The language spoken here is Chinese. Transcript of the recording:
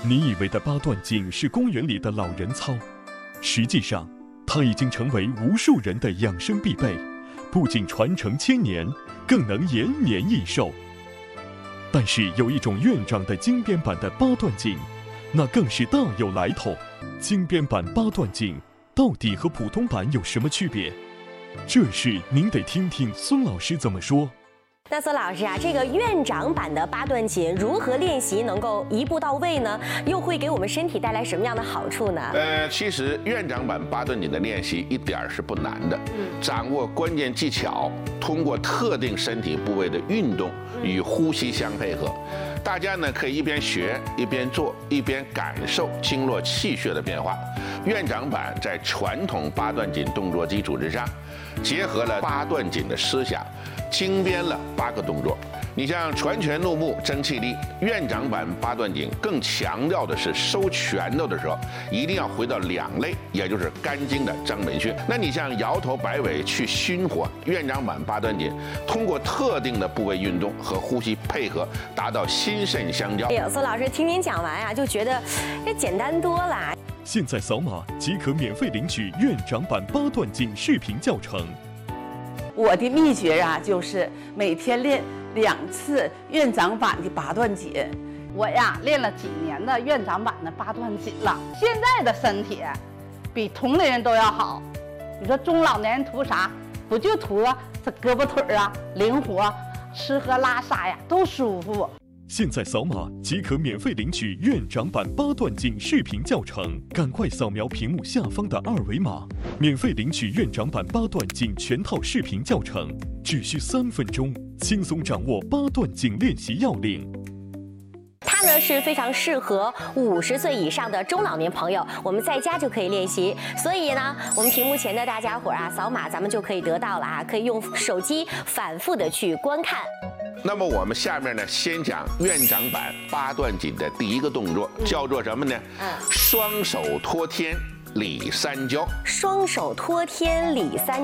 你以为的八段锦是公园里的老人操，实际上，它已经成为无数人的养生必备，不仅传承千年，更能延年益寿。但是有一种院长的精编版的八段锦，那更是大有来头。精编版八段锦到底和普通版有什么区别？这事您得听听孙老师怎么说。 那孙老师啊，这个院长版的八段锦如何练习能够一步到位呢？又会给我们身体带来什么样的好处呢？ 其实院长版八段锦的练习一点儿是不难的，掌握关键技巧，通过特定身体部位的运动与呼吸相配合。大家呢可以一边学一边做，一边感受经络气血的变化。院长版在传统八段锦动作基础之上，结合了八段锦的思想，精编了8个动作。你像传拳入目、增气力，院长版八段锦更强调的是收拳头的时候一定要回到两肋，也就是肝经的章门穴。那你像摇头摆尾去熏火，院长版八段锦通过特定的部位运动和呼吸配合，达到心肾相交。 哎呦，孙老师听您讲完啊，就觉得这简单多了。 现在扫码即可免费领取院长版八段锦视频教程。 我的秘诀啊，就是每天练2次院长版的八段锦。 我呀练了几年的院长版的八段锦了，现在的身体比同龄人都要好。你说中老年人图啥？不就图这胳膊腿啊灵活，吃喝拉撒呀都舒服。 现在扫码即可免费领取院长版八段锦视频教程，赶快扫描屏幕下方的2维码，免费领取院长版八段锦全套视频教程，只需3分钟，轻松掌握八段锦练习要领。 它呢是非常适合50岁以上的中老年朋友，我们在家就可以练习。所以呢，我们屏幕前的大家伙啊，扫码咱们就可以得到了啊，可以用手机反复的去观看。 那么我们下面呢，先讲院长版八段锦的第1个动作，叫做什么呢？双手托天理3交。 双手托天理3